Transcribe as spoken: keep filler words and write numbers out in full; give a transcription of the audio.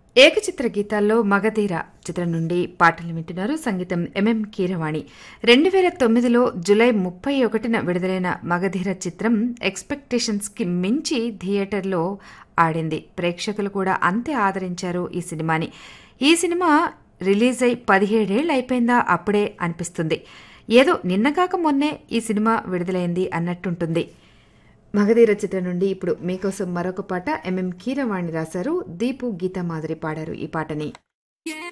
ఏకచిత్ర గీతాల్లో మగధీర చిత్రం నుండి పాటలు వింటున్నారు. సంగీతం ఎంఎం కీరవాణి. రెండు వేల తొమ్మిదిలో జులై ముప్పై ఒకటిన విడుదలైన మగధీర చిత్రం ఎక్స్పెక్టేషన్స్ కి మించి థియేటర్లో ఆడింది. ప్రేక్షకులు కూడా అంతే ఆదరించారు ఈ సినిమాని. ఈ సినిమా రిలీజ్ అయి పదిహేడేళ్లు అయిపోయిందా అప్పుడే అనిపిస్తుంది. ఏదో నిన్న కాక మొన్నే ఈ సినిమా విడుదలైంది అన్నట్టుంటుంది. మగధీర చిత్రం నుండి ఇప్పుడు మీకోసం మరొక పాట ఎంఎం కీరవాణి రాశారు. దీపు గీతామాధురి పాడారు ఈ పాటని.